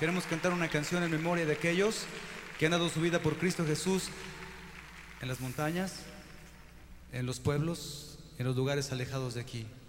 Queremos cantar una canción en memoria de aquellos que han dado su vida por Cristo Jesús en las montañas, en los pueblos, en los lugares alejados de aquí.